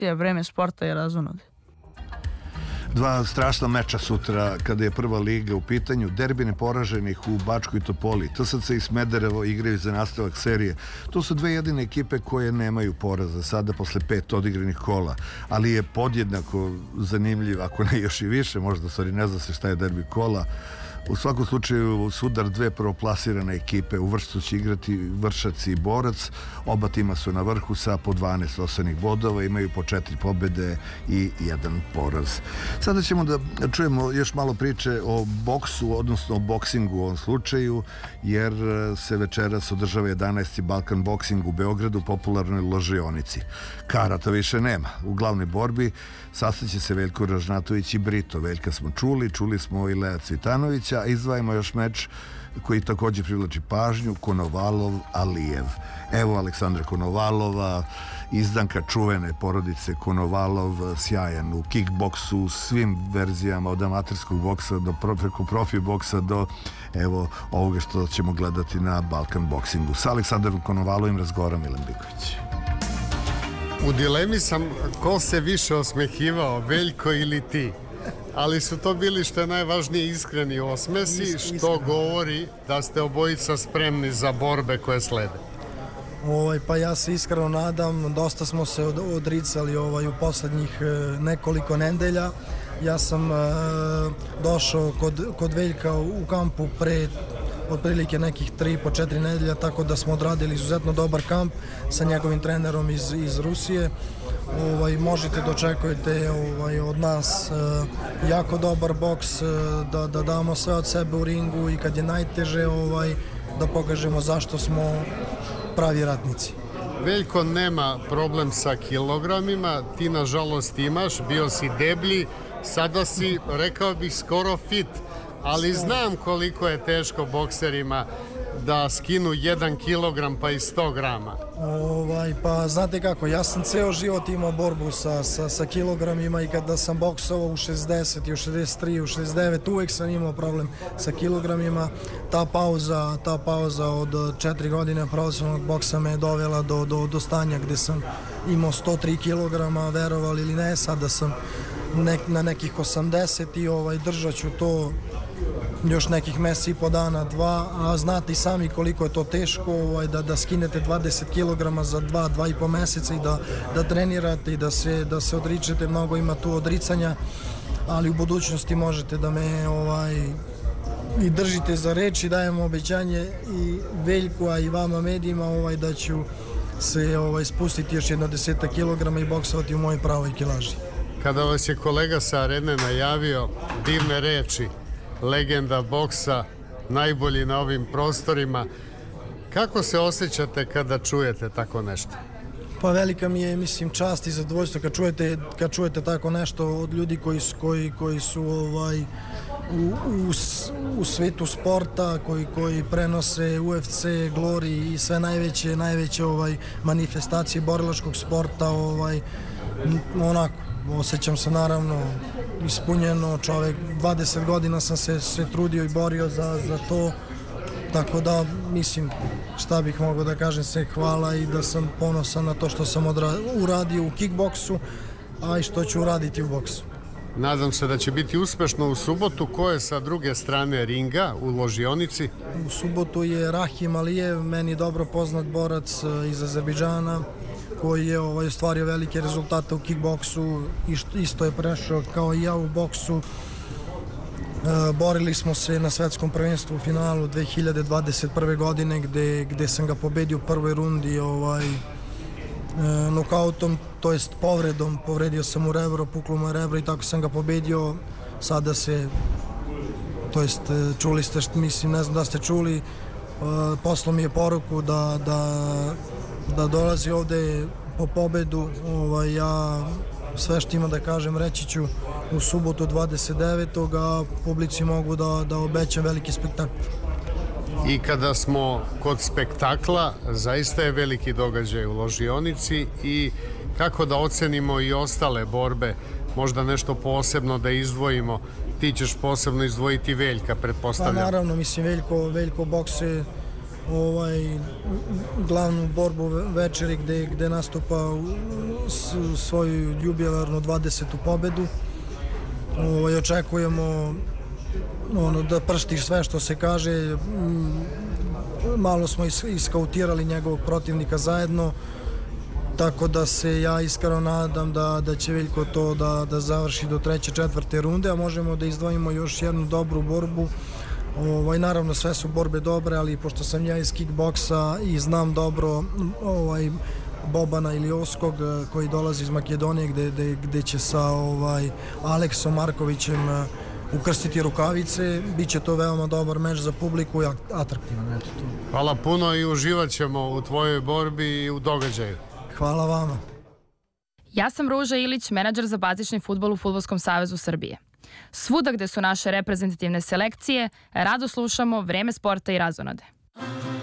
vreme sporta je razonoda. Dva strašna meča sutra kada je prva liga u pitanju. Derbi neporaženih u Bačkoj Topoli. TSC i Smederevo igraju za nastavak serije. To su dve jedine ekipe koje nemaju poraza sada posle 5 odigranih kola, ali je podjednako zanimljiv, ako ne još i više, možda stvari ne zna se šta je derbi kola. U svakom slučaju sudar dve prvoplasirane ekipe. U Vršcu će igrati Vršac i Borac. Oba tima su na vrhu sa po 12 osnovnih bodova, imaju po 4 pobede i 1 poraz. Sada ćemo da čujemo još malo priče o boksu, odnosno o boksingu u ovom slučaju, jer se večeras održava 11. Balkan Boksing u Beogradu, popularnoj ložionici. Karata više nema. U glavnoj borbi sastaće se Veljko Ražnatović i Brito. Veljka smo čuli smo i Lea Cvitanovića, a izdvajamo još meč koji također privlači pažnju, Konovalov-Alijev. Evo Aleksandra Konovalova, izdanka čuvene porodice Konovalov, sjajan u kickboksu, u svim verzijama, od amaterskog boksa do preko profi boksa do evo ovoga što ćemo gledati na Balkan Boksingu. Sa Aleksandrom Konovalovim razgovara Milan Biković. U dilemi sam ko se više osmehivao, Veljko ili ti. Ali su to bili, što je najvažnije, iskreni osmesi, što govori da ste obojica spremni za borbe koje slede. Pa ja se iskreno nadam, dosta smo se odricali u poslednjih nekoliko nedelja. Ja sam došao kod Veljka u kampu pre otprilike nekih 3-4 nedelja, tako da smo odradili izuzetno dobar kamp sa njegovim trenerom iz Rusije. Možete da očekujete od nas jako dobar boks, da damo sve od sebe u ringu i kad je najteže da pokažemo zašto smo pravi ratnici. Veljko nema problem sa kilogramima, ti nažalost imaš, bio si deblji, sada si, rekao bih, skoro fit, ali znam koliko je teško bokserima da skinu 1 kilogram pa i 100 grama. Pa znate kako, ja sam ceo život imao borbu sa kilogramima i kada sam boksovao u 60, u 63, u 69, uvek sam imao problem sa kilogramima. Ta pauza od 4 godine profesionalnog boksa me je dovela do stanja gde sam imao 103 kilograma, verovali ili ne, sada sam na nekih 80 i držat ću to još nekih mesec i po dana, 2, a znate i sami koliko je to teško da skinete 20 kg za 2,5 meseca i da trenirate i da se odričete, mnogo ima tu odricanja, ali u budućnosti možete da me i držite za reč i dajemo obećanje i Veljku, a i vama medijima da ću se spustiti još jedno 10 kg i boksovati u mojoj pravoj kilaži. Kada vas je kolega sa arene najavio divne reči, legenda boksa, najbolji na ovim prostorima, kako se osjećate kada čujete tako nešto? Pa velika mi je, čast i zadovoljstvo kad čujete tako nešto od ljudi koji su u svetu sporta, koji prenose UFC, Glory i sve najveće manifestacije borilačkog sporta, onako, osjećam se naravno ispunjeno, čovek, 20 godina sam se trudio i borio za to, tako da šta bih mogao da kažem, sve hvala i da sam ponosan na to što sam uradio u kickboksu, a i što ću uraditi u boksu. Nadam se da će biti uspešno u subotu. Ko je sa druge strane ringa u ložionici? U subotu je Rahim Alijev, meni dobro poznat borac iz Azerbejdžana, koji je ostvario velike rezultate u kickboksu, isto je prešao kao i ja u boksu. Borili smo se na svetskom prvenstvu u finalu 2021. godine gde sam ga pobedio u prvoj rundi nokautom, to jest povredom. Povredio sam mu rebro, puklo mu je rebro i tako sam ga pobedio. Sada čuli ste, ne znam da ste čuli, poslao mi je poruku da dolazi ovde po pobedu. Ja sve što ima da kažem reći ću u subotu 29. a publici mogu da obećam veliki spektakl. I kada smo kod spektakla, zaista je veliki događaj u ložionici i kako da ocenimo i ostale borbe, možda nešto posebno da izdvojimo. Ti ćeš posebno izdvojiti Veljka, pretpostavljam. Pa naravno, Veljko bokse glavnu borbu večeri gde nastupa svoju jubilarnu 20. pobedu. Očekujemo da prštiš sve što se kaže. Malo smo iskautirali njegovog protivnika zajedno, tako da se ja iskreno nadam da će Veljko to da završi do 3. 4. runde, a možemo da izdvojimo još jednu dobru borbu. Naravno sve su borbe dobre, ali pošto sam ja iz kickboksa i znam dobro Bobana Ilioskog koji dolazi iz Makedonije gde će sa Aleksom Markovićem ukrstiti rukavice, bit će to veoma dobar meč za publiku i atraktivan. Hvala puno i uživat ćemo u tvojoj borbi i u događaju. Hvala vama. Ja sam Ruža Ilić, menadžer za bazični fudbal u Fudbalskom savezu Srbije. Svuda gde su naše reprezentativne selekcije, rado slušamo Vreme sporta i razonode.